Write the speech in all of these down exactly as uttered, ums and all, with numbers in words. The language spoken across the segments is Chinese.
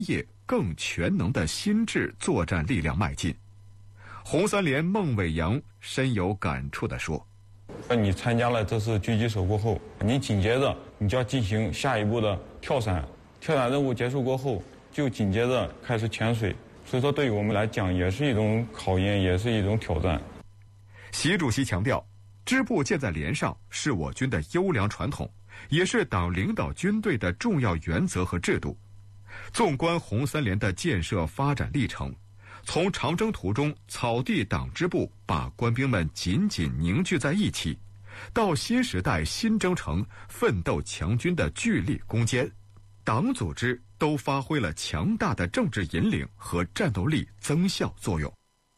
业更全能的新制作战力量迈进。红三连孟伟阳深有感触地说： 你参加了这次狙击手过后，你紧接着你就要进行下一步的跳伞，跳伞任务结束过后就紧接着开始潜水，所以说对于我们来讲也是一种考验，也是一种挑战。 习主席强调，支部建在连上是我军的优良传统，也是党领导军队的重要原则和制度。纵观红三连的建设发展历程，从长征途中草地党支部把官兵们紧紧凝聚在一起，到新时代新征程奋斗强军的聚力攻坚，党组织都发挥了强大的政治引领和战斗力增效作用。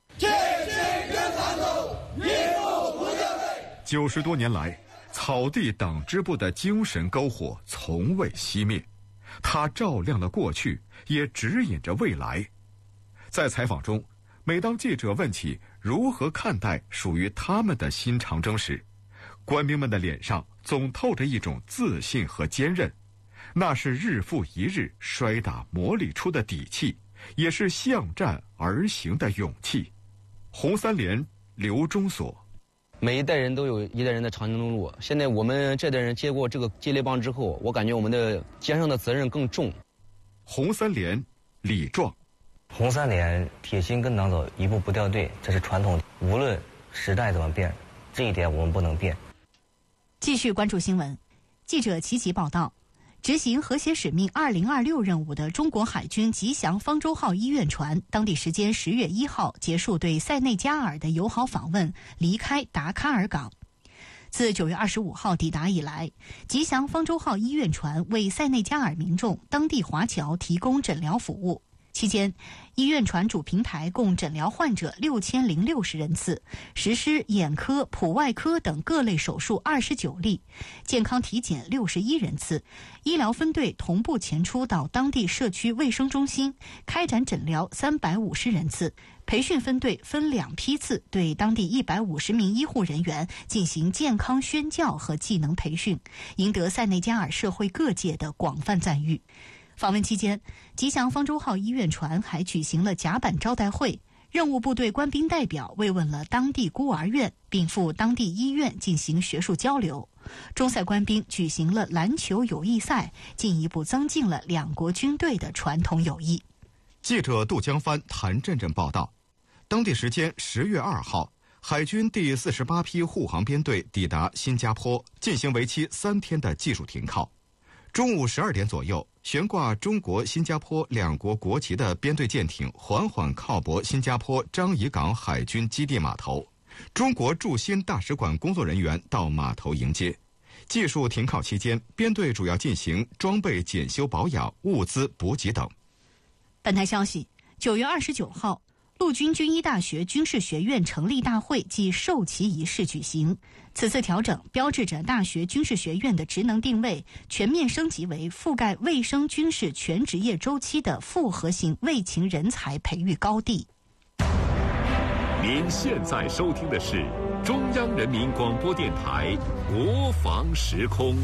九十多年来，草地党支部的精神篝火从未熄灭，它照亮了过去，也指引着未来。在采访中，每当记者问起如何看待属于他们的新长征时，官兵们的脸上总透着一种自信和坚韧，那是日复一日摔打磨砺出的底气，也是向战而行的勇气。红三连刘忠所： 每一代人都有一代人的长征路，现在我们这代人接过这个接力棒之后，我感觉我们的肩上的责任更重。 红三连李壮： 红三连铁心跟党走，一步不掉队，这是传统，无论时代怎么变，这一点我们不能变。 继续关注新闻，记者齐齐报道，执行和谐使命二零二六任务的中国海军吉祥方舟号医院船，当地时间十月一号结束对塞内加尔的友好访问，离开达喀尔港。自九月二十五号抵达以来，吉祥方舟号医院船为塞内加尔民众、当地华侨提供诊疗服务。期间，医院船主平台共诊疗患者六千零六十人次，实施眼科、普外科等各类手术二十九例，健康体检六十一人次。医疗分队同步前出到当地社区卫生中心，开展诊疗三百五十人次。培训分队分两批次，对当地一百五十名医护人员进行健康宣教和技能培训，赢得塞内加尔社会各界的广泛赞誉。访问期间，吉祥方舟号医院船还举行了甲板招待会，任务部队官兵代表慰问了当地孤儿院，并赴当地医院进行学术交流。中塞官兵举行了篮球友谊赛，进一步增进了两国军队的传统友谊。 记者杜江帆、谭震震报道，当地时间十月二号，海军第四十八批护航编队抵达新加坡，进行为期三天的技术停靠。中午十二点左右，悬挂中国、新加坡两国国旗的编队舰艇缓缓靠泊新加坡樟宜港海军基地码头。中国驻新大使馆工作人员到码头迎接。技术停靠期间，编队主要进行装备检修保养、物资补给等。 本台消息，九月二十九号，陆军军医大学军事学院成立大会暨授旗仪式举行。此次调整标志着大学军事学院的职能定位全面升级为覆盖卫生军事全职业周期的复合型卫勤人才培育高地。 您现在收听的是中央人民广播电台国防时空。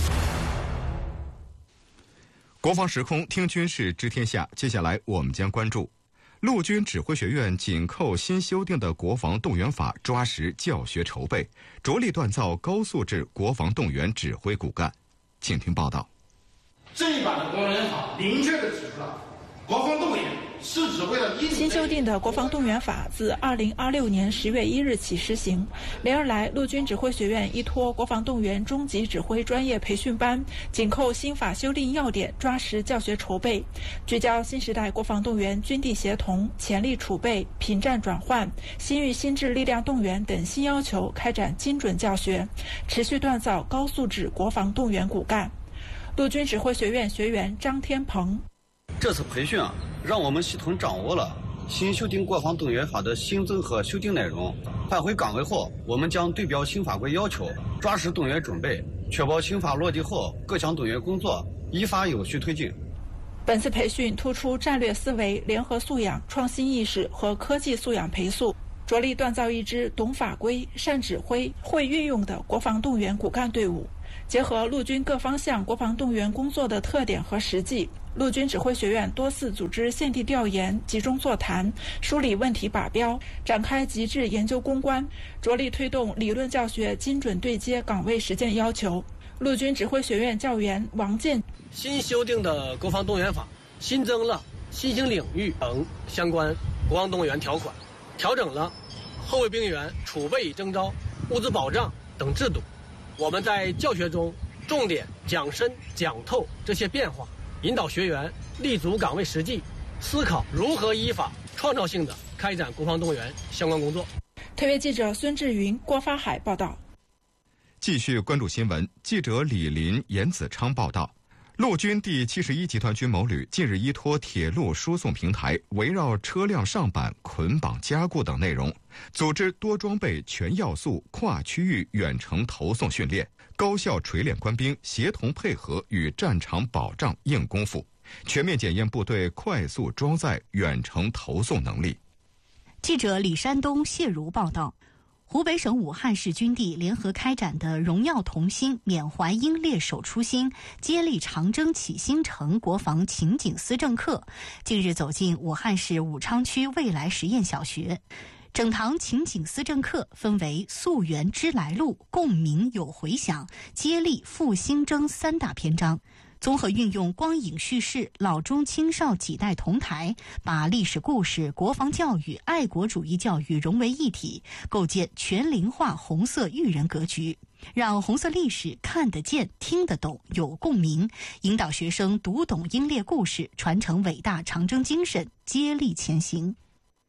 国防时空听军事知天下，接下来我们将关注陆军指挥学院紧扣新修订的国防动员法，抓实教学筹备，着力锻造高素质国防动员指挥骨干。请听报道。 这一版的国防动员法明确地指出了，国防动员是指为了新修订的国防动员法自二零二六年十月一日起施行。连日来，陆军指挥学院依托国防动员中级指挥专业培训班，紧扣新法修订要点，抓实教学筹备，聚焦新时代国防动员军地协同、潜力储备、品战转换、新域新质力量动员等新要求，开展精准教学，持续锻造高素质国防动员骨干。陆军指挥学院学员张天鹏： 这次培训啊，让我们系统掌握了新修订国防动员法的新增和修订内容。返回岗位后，我们将对标新法规要求，抓实动员准备，确保新法落地后各项动员工作依法有序推进。 本次培训突出战略思维、联合素养、创新意识和科技素养培素，着力锻造一支懂法规、善指挥、会运用的国防动员骨干队伍。 结合陆军各方向国防动员工作的特点和实际，陆军指挥学院多次组织现地调研、集中座谈，梳理问题靶标，展开极致研究攻关，着力推动理论教学精准对接岗位实践要求。陆军指挥学院教员王健， 新修订的国防动员法新增了新兴领域等相关国防动员条款，调整了后备兵员储备与征召、物资保障等制度。我们在教学中重点讲深讲透这些变化，引导学员立足岗位实际，思考如何依法创造性的开展国防动员相关工作。 特约记者孙志云、郭发海报道。 继续关注新闻，记者李林、严子昌报道。陆军第七十一集团军某旅近日依托铁路输送平台，围绕车辆上板、捆绑加固等内容，组织多装备、全要素、跨区域远程投送训练，高效锤炼官兵协同配合与战场保障硬功夫，全面检验部队快速装载远程投送能力。 记者李山东、谢如报道。湖北省武汉市军地联合开展的荣耀同心、缅怀英烈守初心、接力长征启新城国防情景思政课近日走进武汉市武昌区未来实验小学。整堂情景思政课分为溯源知来路、共鸣有回响、接力复兴征三大篇章，综合运用光影叙事、老中青少几代同台，把历史故事、国防教育、爱国主义教育融为一体，构建全龄化红色育人格局，让红色历史看得见、听得懂、有共鸣，引导学生读懂英烈故事，传承伟大长征精神，接力前行。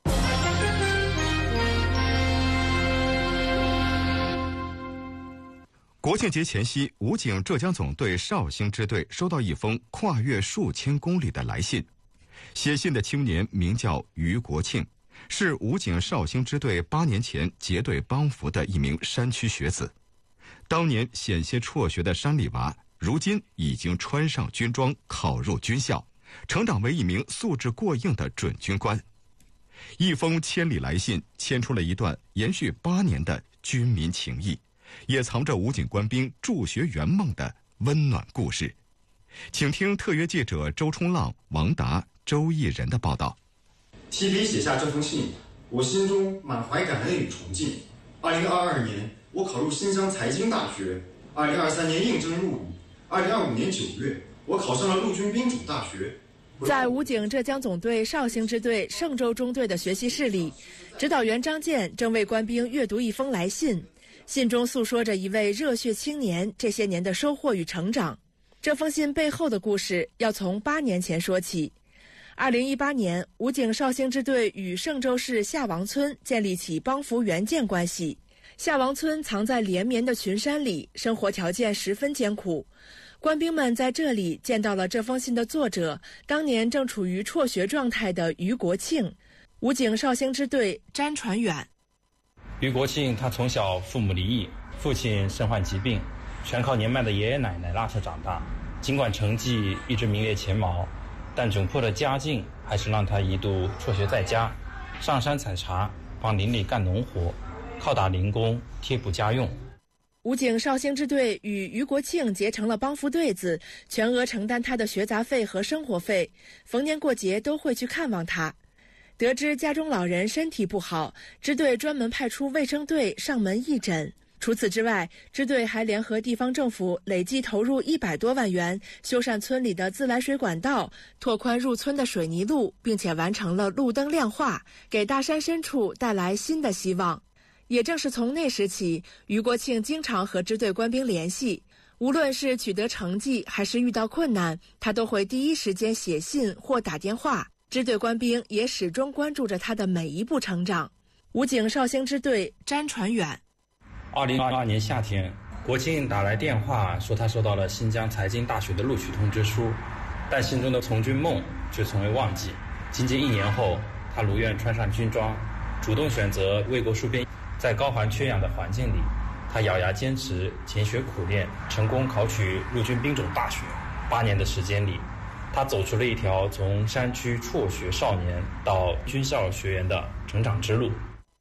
国庆节前夕，武警浙江总队绍兴支队收到一封跨越数千公里的来信。写信的青年名叫于国庆，是武警绍兴支队八年前结队帮扶的一名山区学子。当年险些辍学的山里娃，如今已经穿上军装，考入军校，成长为一名素质过硬的准军官。一封千里来信，牵出了一段延续八年的军民情谊，也藏着武警官兵助学圆梦的温暖故事。请听特约记者周冲浪、王达、周毅人的报道。 提笔写下这封信，我心中满怀感恩与崇敬。二零二二年，我考入新疆财经大学；二零二三年应征入伍；二零二五年九月，我考上了陆军兵主大学。 在武警浙江总队绍兴支队嵊州中队的学习室里，指导员张健正为官兵阅读一封来信。信中诉说着一位热血青年这些年的收获与成长。这封信背后的故事要从八年前说起。二零一八年，武警绍兴支队与嵊州市下王村建立起帮扶援建关系。下王村藏在连绵的群山里，生活条件十分艰苦。官兵们在这里见到了这封信的作者，当年正处于辍学状态的于国庆。武警绍兴支队詹传远。 于国庆他从小父母离异，父亲身患疾病，全靠年迈的爷爷奶奶拉扯长大。尽管成绩一直名列前茅，但窘迫的家境还是让他一度辍学在家，上山采茶，帮邻里干农活，靠打零工贴补家用。 武警绍兴支队与于国庆结成了帮扶对子，全额承担他的学杂费和生活费，逢年过节都会去看望他。得知家中老人身体不好，支队专门派出卫生队上门义诊。除此之外，支队还联合地方政府累计投入一百多万元，修缮村里的自来水管道，拓宽入村的水泥路，并且完成了路灯亮化，给大山深处带来新的希望。也正是从那时起，于国庆经常和支队官兵联系，无论是取得成绩还是遇到困难，他都会第一时间写信或打电话。支队官兵也始终关注着他的每一步成长。武警绍兴支队詹传远。 二零二二年夏天，国庆打来电话说他收到了新疆财经大学的录取通知书，但心中的从军梦却从未忘记。仅仅一年后，他如愿穿上军装，主动选择为国戍边。在高寒缺氧的环境里，他咬牙坚持，勤学苦练，成功考取陆军兵种大学。八年的时间里，他走出了一条从山区辍学少年到军校学员的成长之路。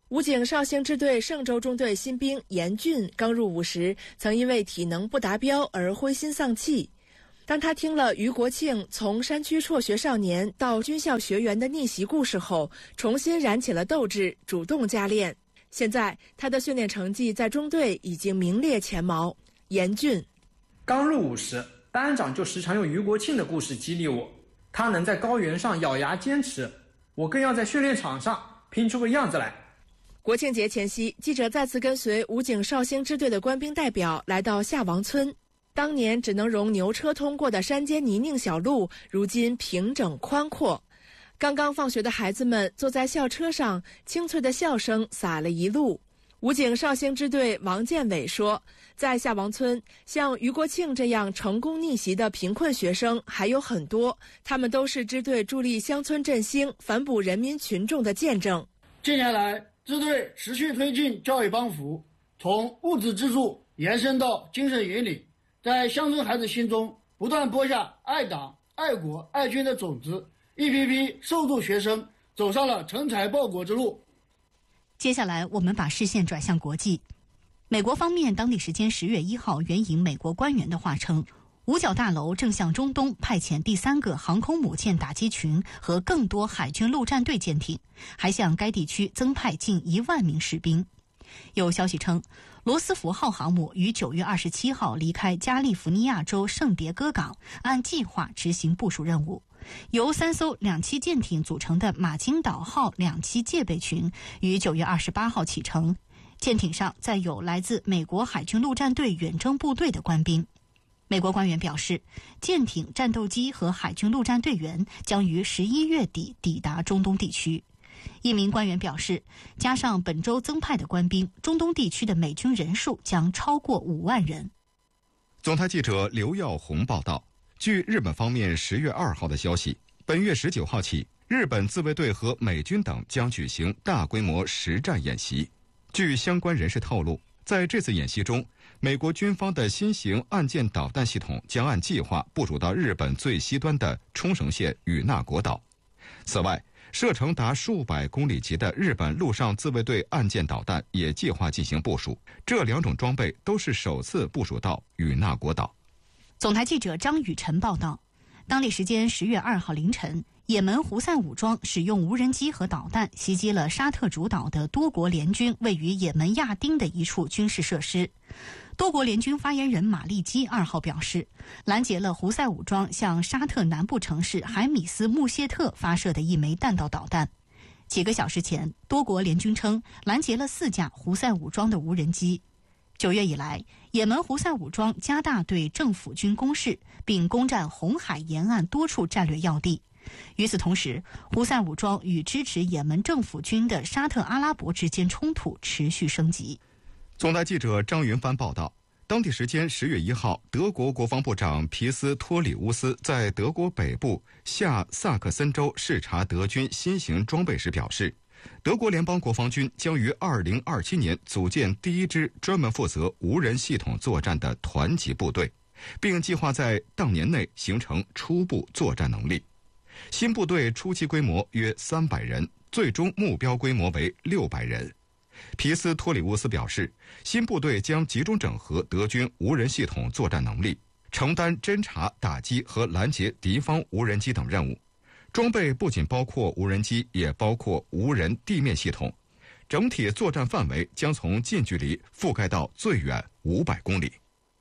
武警绍兴支队嵊州中队新兵严俊刚入伍时，曾因为体能不达标而灰心丧气。当他听了余国庆从山区辍学少年到军校学员的逆袭故事后，重新燃起了斗志，主动加练。现在他的训练成绩在中队已经名列前茅。严俊刚入伍时，班长就时常用余国庆的故事激励我，他能在高原上咬牙坚持，我更要在训练场上拼出个样子来。 国庆节前夕，记者再次跟随武警绍兴支队的官兵代表来到下王村。当年只能容牛车通过的山间泥泞小路，如今平整宽阔。刚刚放学的孩子们坐在校车上，清脆的笑声洒了一路。武警绍兴支队王建伟说，在下王村，像余国庆这样成功逆袭的贫困学生还有很多，他们都是支队助力乡村振兴、反哺人民群众的见证。 近年来，支队持续推进教育帮扶，从物质资助延伸到精神引领，在乡村孩子心中不断播下爱党、爱国、爱军的种子，一批批受助学生走上了成才报国之路。 接下来，我们把视线转向国际。美国方面当地时间十月一号援引美国官员的话称，五角大楼正向中东派遣第三个航空母舰打击群和更多海军陆战队舰艇，还向该地区增派近一万名士兵。有消息称，罗斯福号航母于九月二十七号离开加利福尼亚州圣迭戈港，按计划执行部署任务。由三艘两栖舰艇组成的马金岛号两栖戒备群于九月二十八号启程，舰艇上载有来自美国海军陆战队远征部队的官兵。美国官员表示，舰艇、战斗机和海军陆战队员将于十一月底抵达中东地区。一名官员表示，加上本周增派的官兵，中东地区的美军人数将超过五万人。 总台记者刘耀红报道，据日本方面十月二号的消息，本月十九号起，日本自卫队和美军等将举行大规模实战演习。据相关人士透露，在这次演习中，美国军方的新型岸舰导弹系统将按计划部署到日本最西端的冲绳县与那国岛。此外，射程达数百公里级的日本陆上自卫队岸舰导弹也计划进行部署，这两种装备都是首次部署到与那国岛。 总台记者张雨晨报道，当地时间十月二号凌晨，也门胡塞武装使用无人机和导弹袭击了沙特主导的多国联军位于也门亚丁的一处军事设施。多国联军发言人马利基二号表示，拦截了胡塞武装向沙特南部城市海米斯穆谢特发射的一枚弹道导弹。几个小时前，多国联军称拦截了四架胡塞武装的无人机。九月以来，也门胡塞武装加大对政府军攻势，并攻占红海沿岸多处战略要地。与此同时，胡塞武装与支持也门政府军的沙特阿拉伯之间冲突持续升级。 总台记者张云帆报道，当地时间十月一号，德国国防部长皮斯托里乌斯在德国北部下萨克森州视察德军新型装备时表示，德国联邦国防军将于二零二七年组建第一支专门负责无人系统作战的团级部队，并计划在当年内形成初步作战能力。新部队初期规模约三百人，最终目标规模为六百人。皮斯托里乌斯表示，新部队将集中整合德军无人系统作战能力，承担侦察、打击和拦截敌方无人机等任务。装备不仅包括无人机，也包括无人地面系统，整体作战范围将从近距离覆盖到最远五百公里。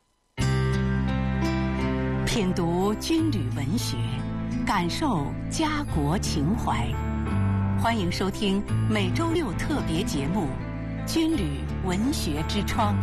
品读军旅文学，感受家国情怀。欢迎收听每周六特别节目《军旅文学之窗》。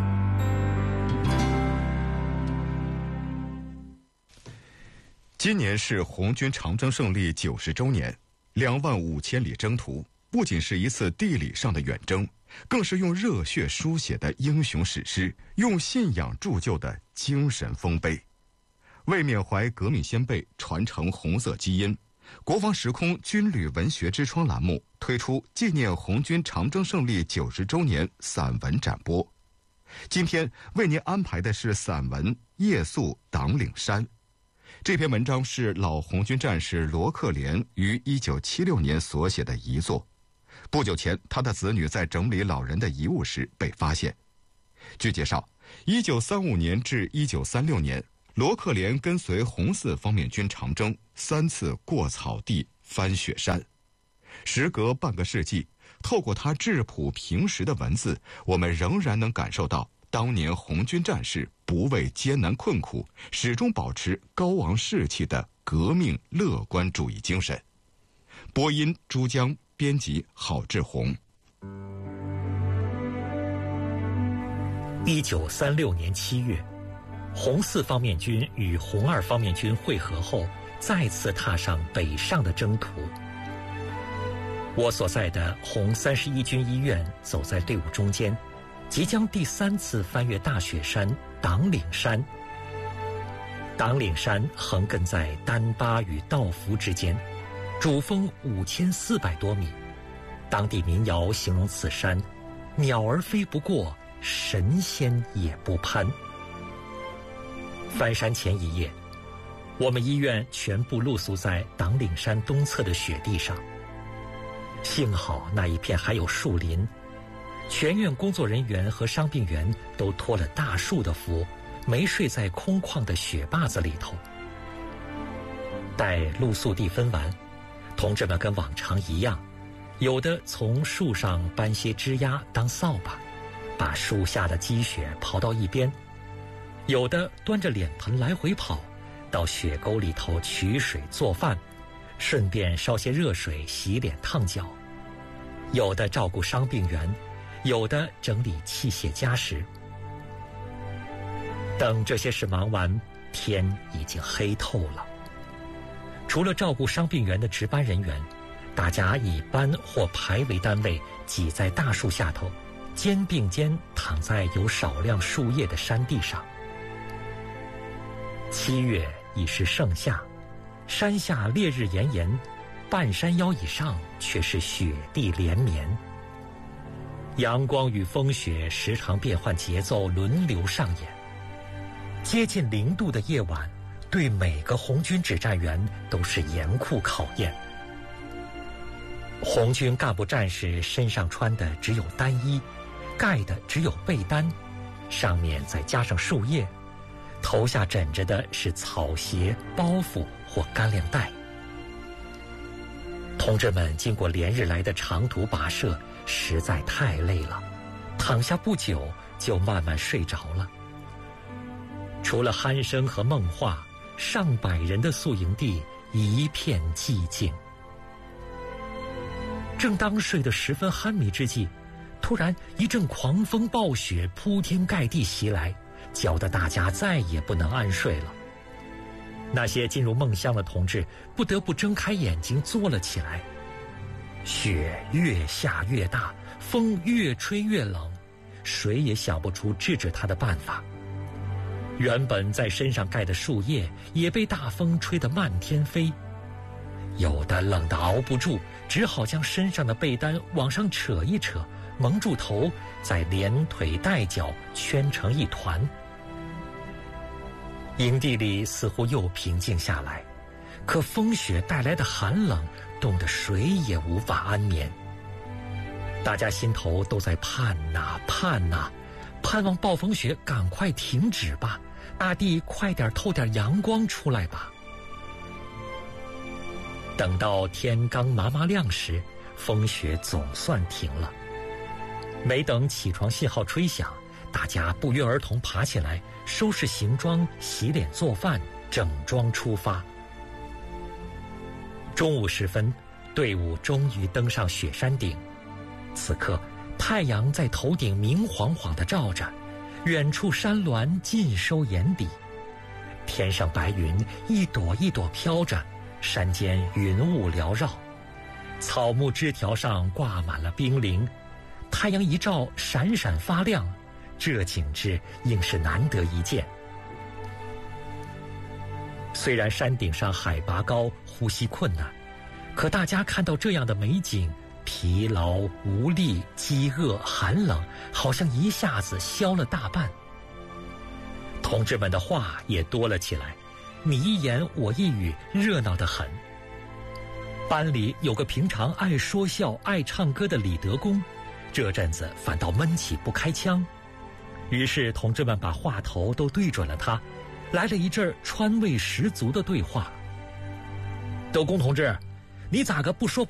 今年是红军长征胜利九十周年，两万五千里征途不仅是一次地理上的远征，更是用热血书写的英雄史诗，用信仰铸就的精神丰碑。为缅怀革命先辈，传承红色基因，国防时空军旅文学之窗栏目推出纪念红军长征胜利九十周年散文展播。今天为您安排的是散文《夜宿党岭山》。这篇文章是老红军战士罗克莲于一九七六年所写的遗作。 不久前，他的子女在整理老人的遗物时被发现。据介绍，一九三五年至一九三六年，罗克莲跟随红四方面军长征，三次过草地、翻雪山。时隔半个世纪，透过他质朴平实的文字，我们仍然能感受到当年红军战士不畏艰难困苦，始终保持高昂士气的革命乐观主义精神。播音朱江，编辑郝志红。 一九三六年七月，红四方面军与红二方面军会合后，再次踏上北上的征途。我所在的红三十一军医院走在队伍中间，即将第三次翻越大雪山党岭山。党岭山横亘在丹巴与道孚之间，主峰五千四百多米。当地民谣形容此山：鸟儿飞不过，神仙也不攀。翻山前一夜，我们医院全部露宿在党岭山东侧的雪地上。幸好那一片还有树林，全院工作人员和伤病员都托了大树的福，没睡在空旷的雪坝子里头。待露宿地分完，同志们跟往常一样，有的从树上搬些枝丫当扫把，把树下的积雪刨到一边；有的端着脸盆来回跑，到雪沟里头取水做饭，顺便烧些热水洗脸烫脚；有的照顾伤病员，有的整理器械家什。等这些事忙完，天已经黑透了。除了照顾伤病员的值班人员，大家以班或排为单位，挤在大树下头，肩并肩躺在有少量树叶的山地上。七月已是盛夏，山下烈日炎炎，半山腰以上却是雪地连绵。阳光与风雪时常变换节奏，轮流上演。接近零度的夜晚，对每个红军指战员都是严酷考验。红军干部战士身上穿的只有单衣，盖的只有被单，上面再加上树叶，头下枕着的是草鞋、包袱或干粮袋。同志们经过连日来的长途跋涉，实在太累了，躺下不久就慢慢睡着了。除了鼾声和梦话，上百人的宿营地一片寂静。正当睡得十分酣迷之际，突然一阵狂风暴雪铺天盖地袭来，搅得大家再也不能安睡了。那些进入梦乡的同志不得不睁开眼睛坐了起来。雪越下越大，风越吹越冷，谁也想不出制止它的办法。原本在身上盖的树叶也被大风吹得漫天飞，有的冷得熬不住，只好将身上的被单往上扯一扯，蒙住头，再连腿带脚圈成一团。营地里似乎又平静下来，可风雪带来的寒冷冻得谁也无法安眠。大家心头都在盼呐盼呐，盼望暴风雪赶快停止吧，大地快点透点阳光出来吧。等到天刚麻麻亮时，风雪总算停了。没等起床信号吹响，大家不约而同爬起来，收拾行装，洗脸做饭，整装出发。中午时分，队伍终于登上雪山顶。此刻太阳在头顶明晃晃地照着，远处山峦尽收眼底，天上白云一朵一朵飘着，山间云雾缭绕，草木枝条上挂满了冰凌，太阳一照闪闪发亮，这景致应是难得一见。虽然山顶上海拔高，呼吸困难，可大家看到这样的美景，疲劳、无力、饥饿、寒冷，好像一下子消了大半。同志们的话也多了起来，你一言我一语，热闹得很。 班里有个平常爱说笑、爱唱歌的李德公，这阵子反倒闷气不开腔。于是同志们把话头都对准了他，来了一阵川味十足的对话。德公同志，你咋个不说不